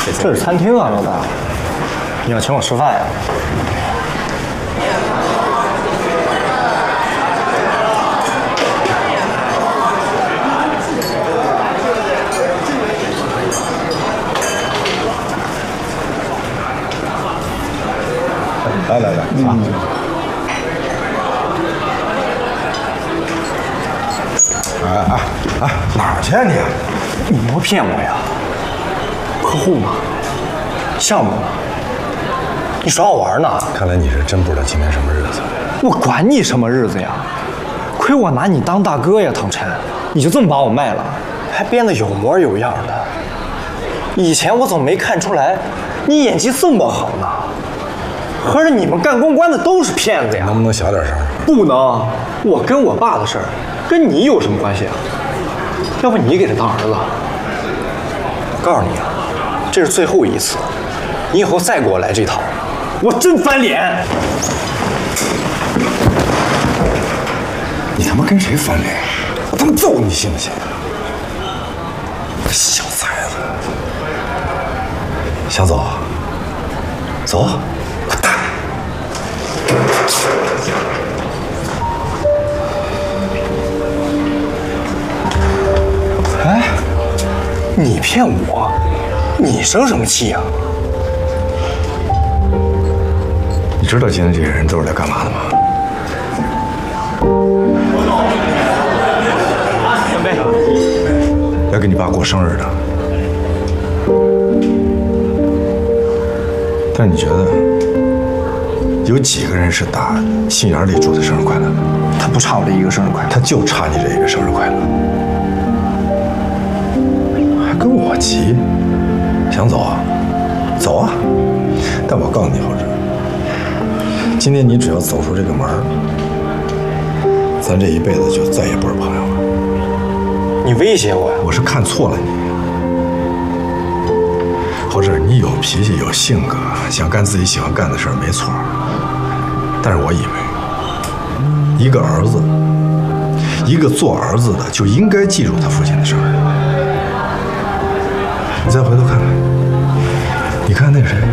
这是餐厅啊，老大，你要请我吃饭呀？来，啊！ 哪儿去啊你？ 你莫骗我呀！客户嘛，项目嘛，你耍我玩呢？ 看来你是真不知道今天什么日子。 我管你什么日子呀！亏我拿你当大哥呀，唐晨，你就这么把我卖了，还编得有模有样的。以前我怎么没看出来，你演技这么好呢？合着你们干公关的都是骗子呀？ 能不能小点声？ 不能，我跟我爸的事儿，跟你有什么关系啊？要不你给他当儿子？告诉你啊，这是最后一次，你以后再给我来这套，我真翻脸！ 你他妈跟谁翻脸？我他妈揍你信不信？小崽子！想走？走！滚蛋！ 哎，你骗我，你生什么气呀？ 你知道今天这些人都是来干嘛的吗？ 准备。 来给你爸过生日的。但是你觉得有几个人是打心眼里祝他生日快乐的？ 他不差我这一个生日快乐， 他就差你这一个生日快乐。还跟我急？想走啊？走啊！但我告诉你，后志，今天你只要走出这个门，咱这一辈子就再也不是朋友了。 你威胁我呀？ 我是看错了你。后志，你有脾气，有性格，想干自己喜欢干的事儿，没错。但是我以为，一个儿子，一个做儿子的就应该记住他父亲的生日。你再回头看看，你看那个谁，